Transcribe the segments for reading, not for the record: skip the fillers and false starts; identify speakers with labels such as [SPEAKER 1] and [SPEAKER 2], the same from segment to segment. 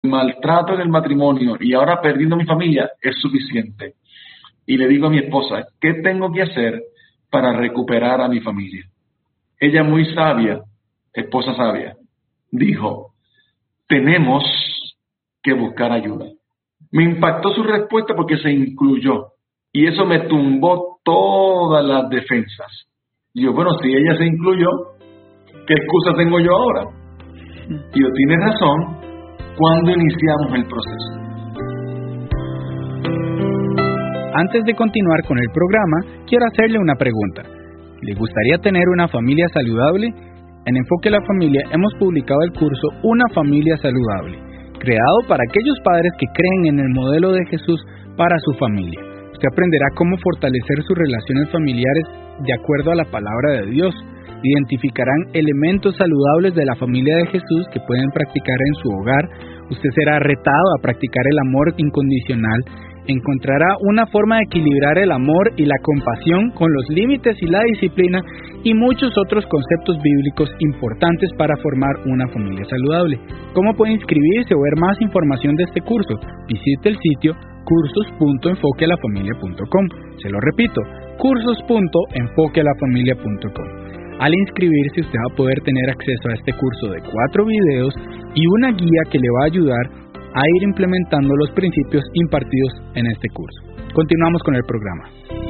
[SPEAKER 1] maltrato en el matrimonio y ahora perdiendo mi familia es suficiente. Y le digo a mi esposa, ¿qué tengo que hacer para recuperar a mi familia? Ella muy sabia, esposa sabia, dijo, tenemos que buscar ayuda. Me impactó su respuesta porque se incluyó y eso me tumbó todas las defensas. Y yo, bueno, si ella se incluyó, ¿qué excusa tengo yo ahora? Y yo, tiene razón, ¿cuándo iniciamos el proceso?
[SPEAKER 2] Antes de continuar con el programa, quiero hacerle una pregunta. ¿Le gustaría tener una familia saludable? En Enfoque a la Familia hemos publicado el curso Una Familia Saludable, creado para aquellos padres que creen en el modelo de Jesús para su familia. Usted aprenderá cómo fortalecer sus relaciones familiares de acuerdo a la palabra de Dios. Identificarán elementos saludables de la familia de Jesús que pueden practicar en su hogar. Usted será retado a practicar el amor incondicional. Encontrará una forma de equilibrar el amor y la compasión con los límites y la disciplina y muchos otros conceptos bíblicos importantes para formar una familia saludable. ¿Cómo puede inscribirse o ver más información de este curso? Visite el sitio cursos.enfoquealafamilia.com. Se lo repito, cursos.enfoquealafamilia.com. Al inscribirse, usted va a poder tener acceso a este curso de 4 videos y una guía que le va a ayudar a ir implementando los principios impartidos en este curso. Continuamos con el programa.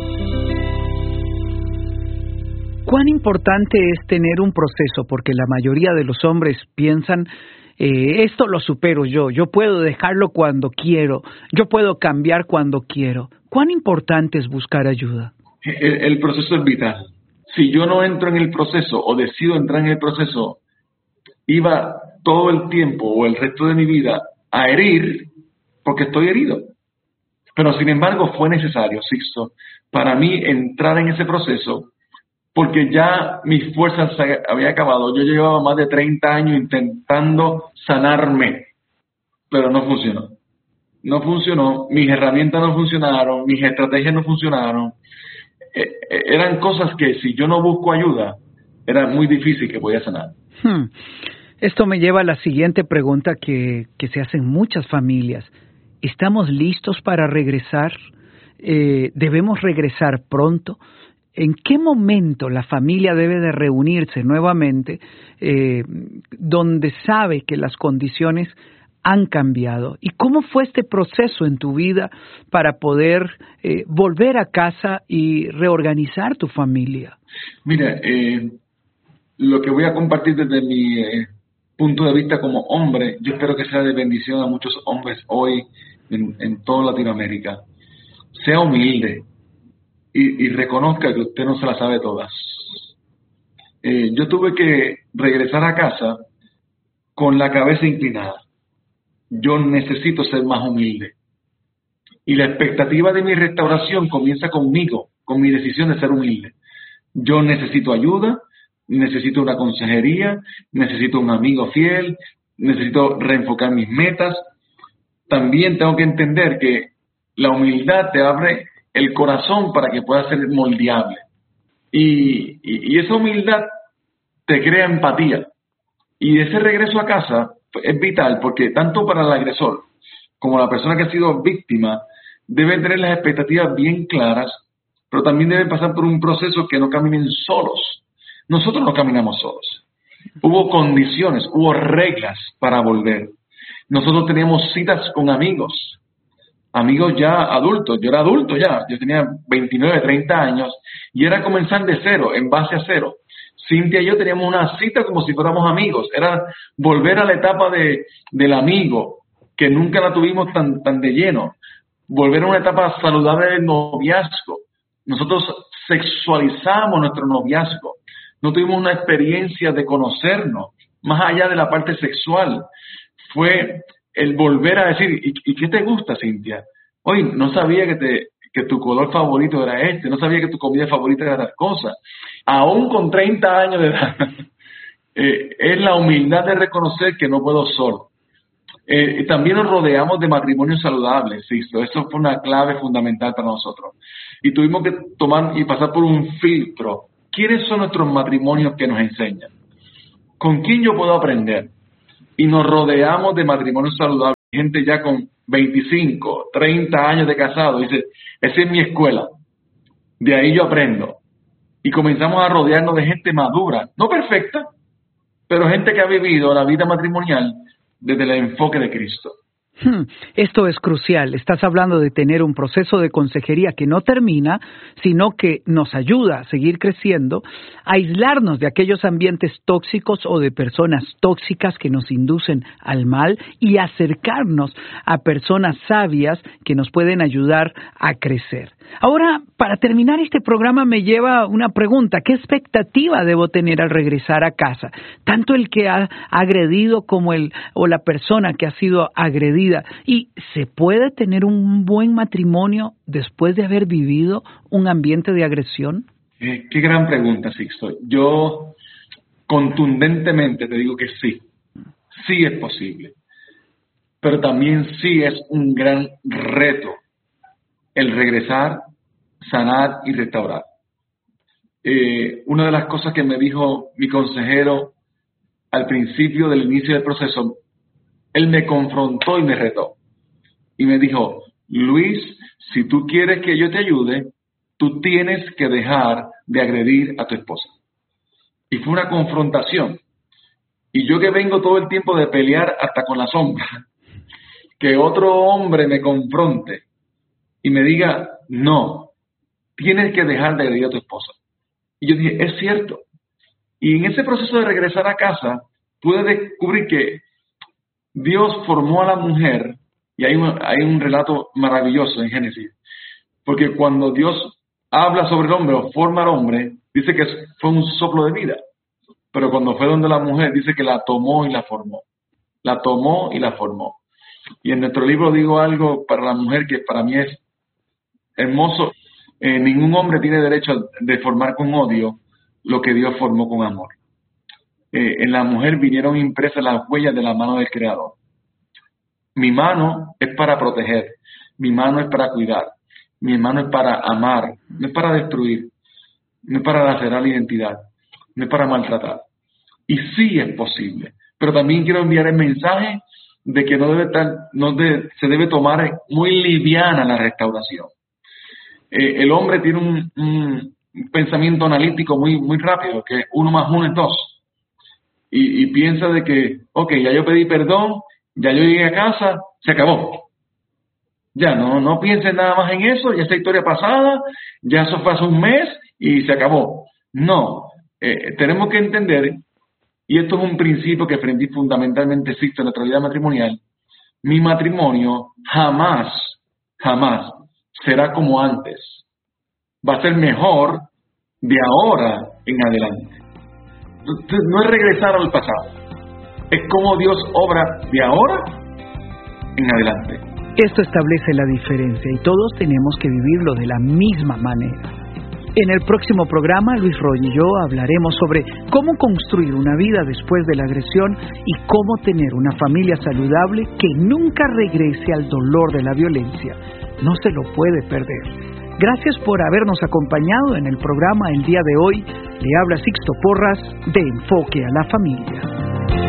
[SPEAKER 3] ¿Cuán importante es tener un proceso? Porque la mayoría de los hombres piensan, esto lo supero yo puedo dejarlo cuando quiero, yo puedo cambiar cuando quiero. ¿Cuán importante es buscar ayuda?
[SPEAKER 1] El proceso es vital. Si yo no entro en el proceso o decido entrar en el proceso, iba todo el tiempo o el resto de mi vida a herir porque estoy herido. Pero sin embargo fue necesario, Sixto, para mí entrar en ese proceso porque ya mis fuerzas se habían acabado. Yo llevaba más de 30 años intentando sanarme, pero no funcionó. No funcionó, mis herramientas no funcionaron, mis estrategias no funcionaron. Eran cosas que si yo no busco ayuda, era muy difícil que podía sanar.
[SPEAKER 3] Esto me lleva a la siguiente pregunta que se hacen muchas familias. ¿Estamos listos para regresar? ¿Debemos regresar pronto? ¿En qué momento la familia debe de reunirse nuevamente donde sabe que las condiciones han cambiado? ¿Y cómo fue este proceso en tu vida para poder volver a casa y reorganizar tu familia?
[SPEAKER 1] Mira, lo que voy a compartir desde mi punto de vista como hombre, yo espero que sea de bendición a muchos hombres hoy en toda Latinoamérica. Sea humilde y reconozca que usted no se la sabe todas. Yo tuve que regresar a casa con la cabeza inclinada. Yo necesito ser más humilde. Y la expectativa de mi restauración comienza conmigo, con mi decisión de ser humilde. Yo necesito ayuda, necesito una consejería, necesito un amigo fiel, necesito reenfocar mis metas. También tengo que entender que la humildad te abre el corazón para que pueda ser moldeable. Y esa humildad te crea empatía. Y ese regreso a casa es vital porque tanto para el agresor como la persona que ha sido víctima deben tener las expectativas bien claras, pero también deben pasar por un proceso que no caminen solos. Nosotros no caminamos solos. Hubo condiciones, hubo reglas para volver. Nosotros teníamos citas con amigos ya adultos. Yo era adulto ya, yo tenía 29, 30 años y era comenzar de cero, en base a cero. Cintia y yo teníamos una cita como si fuéramos amigos, era volver a la etapa del amigo, que nunca la tuvimos tan de lleno, volver a una etapa saludable del noviazgo. Nosotros sexualizamos nuestro noviazgo, no tuvimos una experiencia de conocernos, más allá de la parte sexual. Fue el volver a decir, ¿y qué te gusta, Cintia? Oye, no sabía que tu color favorito era este, no sabía que tu comida favorita era tal cosa. Aún con 30 años de edad, es la humildad de reconocer que no puedo solo. También nos rodeamos de matrimonios saludables, Sisto. Eso fue una clave fundamental para nosotros. Y tuvimos que tomar y pasar por un filtro. ¿Quiénes son nuestros matrimonios que nos enseñan? ¿Con quién yo puedo aprender? Y nos rodeamos de matrimonios saludables. gente ya con 25, 30 años de casado. Dice, esa es mi escuela. De ahí yo aprendo. Y comenzamos a rodearnos de gente madura, no perfecta, pero gente que ha vivido la vida matrimonial desde el enfoque de Cristo.
[SPEAKER 3] Esto es crucial. Estás hablando de tener un proceso de consejería que no termina, sino que nos ayuda a seguir creciendo, a aislarnos de aquellos ambientes tóxicos o de personas tóxicas que nos inducen al mal y acercarnos a personas sabias que nos pueden ayudar a crecer. Ahora, para terminar este programa me lleva una pregunta. ¿Qué expectativa debo tener al regresar a casa? Tanto el que ha agredido como la persona que ha sido agredida. ¿Y se puede tener un buen matrimonio después de haber vivido un ambiente de agresión?
[SPEAKER 1] Qué gran pregunta, Sixto. Yo contundentemente te digo que sí. Sí es posible. Pero también sí es un gran reto el regresar, sanar y restaurar. Una de las cosas que me dijo mi consejero al principio del inicio del proceso, él me confrontó y me retó. Y me dijo, Luis, si tú quieres que yo te ayude, tú tienes que dejar de agredir a tu esposa. Y fue una confrontación. Y yo que vengo todo el tiempo de pelear hasta con la sombra, que otro hombre me confronte y me diga, no, tienes que dejar de agredir a tu esposa. Y yo dije, es cierto. Y en ese proceso de regresar a casa, pude descubrir que Dios formó a la mujer, y hay un relato maravilloso en Génesis, porque cuando Dios habla sobre el hombre o forma al hombre, dice que fue un soplo de vida. Pero cuando fue donde la mujer, dice que la tomó y la formó. La tomó y la formó. Y en nuestro libro digo algo para la mujer que para mí es hermoso. Ningún hombre tiene derecho de formar con odio lo que Dios formó con amor. En la mujer vinieron impresas las huellas de la mano del Creador. Mi mano es para proteger, mi mano es para cuidar, mi mano es para amar, no es para destruir, no es para lacerar la identidad, no es para maltratar. Y sí es posible, pero también quiero enviar el mensaje de que se debe tomar muy liviana la restauración. El hombre tiene un pensamiento analítico muy rápido, que 1 más 1 es 2. Y piensa de que, ya yo pedí perdón, ya yo llegué a casa, se acabó. Ya no pienses nada más en eso, ya esa historia pasada, ya eso fue hace un mes y se acabó. No, tenemos que entender, y esto es un principio que fundamentalmente existe en nuestra vida matrimonial, mi matrimonio jamás será como antes. Va a ser mejor de ahora en adelante. No es regresar al pasado. Es como Dios obra de ahora en adelante.
[SPEAKER 3] Esto establece la diferencia y todos tenemos que vivirlo de la misma manera. En el próximo programa, Luis Roy y yo hablaremos sobre cómo construir una vida después de la agresión y cómo tener una familia saludable que nunca regrese al dolor de la violencia. No se lo puede perder. Gracias por habernos acompañado en el programa el día de hoy. Le habla Sixto Porras de Enfoque a la Familia.